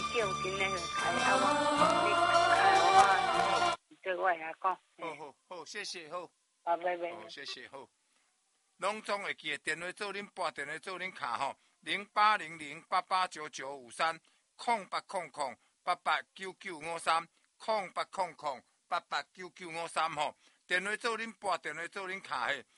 叫真诶开，你开我对我来讲。 好，谢谢，好。 好，拜拜。 好，谢谢，好。拢总会记的电话做恁拨电话做恁卡吼08008899530800889953吼，电话做恁拨电话做恁卡嘿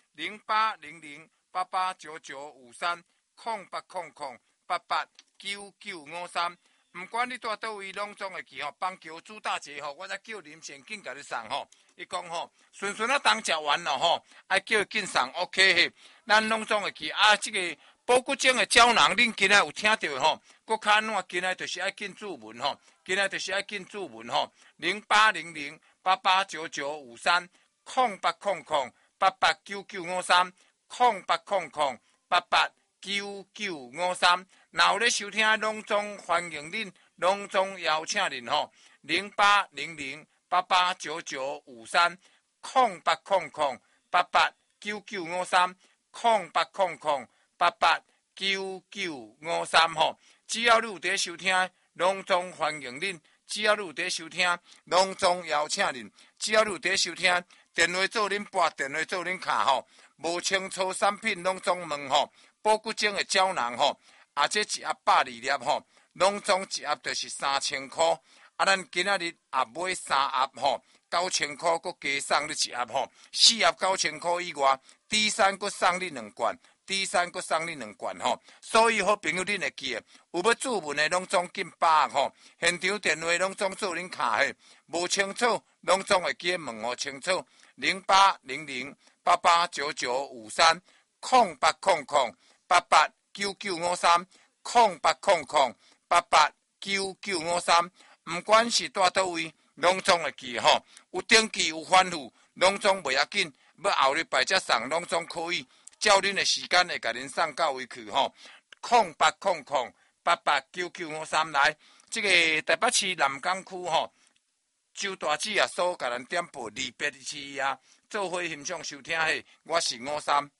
08008899530800889953。唔管你住倒位，拢总会记吼。邦桥朱大姐吼，我才叫林先紧甲你送吼。伊讲吼，顺顺啊，当食完了吼，爱叫伊紧送 OK 嘿。咱拢总会记啊，这个保骨精的胶囊，恁今仔有听到吼？搁较软，今仔就是爱紧注文吼，今仔就是爱紧注文吼。08008899530800889953。若有咧收听，拢总欢迎恁，拢总邀请恁吼。08008899530800889953吼。只要你有伫收听，拢总欢迎恁；只要你有伫收听，拢总邀请恁；只要你有伫收听，电话做恁拨，电话做恁卡吼。无清楚产品拢总问吼，保骨精的胶囊吼。这一盒120粒吼，拢总一盒就是3000块。咱今仔日也买3盒吼，9000块，搁加送你一盒吼，4盒9000块以外，第三搁送你2罐，吼。所以好朋友恁会记的，有要注文的拢总紧把握吼，现场电话拢总做恁卡的，无清楚拢总会记问吼清楚。08008899530800889953，唔管是住倒位，拢总会记吼。有登记有反复，拢总袂要紧，要后日摆才送，拢总可以。照恁的时间会甲恁送到位去吼。0800889953来，这个台北市南港区吼，周大姐也所甲咱点播281做伙欣赏收听嘿，我是53。